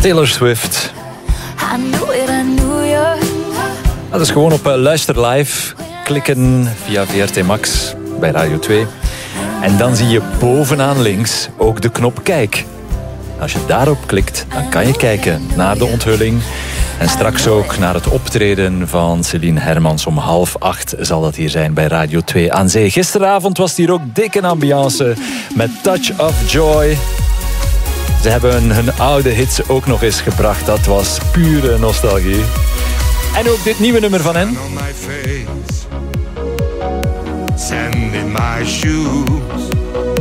Taylor Swift. Dat is gewoon op Luister Live. Klikken via VRT Max bij Radio 2. En dan zie je bovenaan links ook de knop Kijk. Als je daarop klikt, dan kan je kijken naar de onthulling. En straks ook naar het optreden van Celine Hermans. Om 7:30 zal dat hier zijn bij Radio 2 aan Zee. Gisteravond was het hier ook dikke ambiance met Touch of Joy. Ze hebben hun oude hits ook nog eens gebracht. Dat was pure nostalgie. En ook dit nieuwe nummer van hen. Sand in my shoes.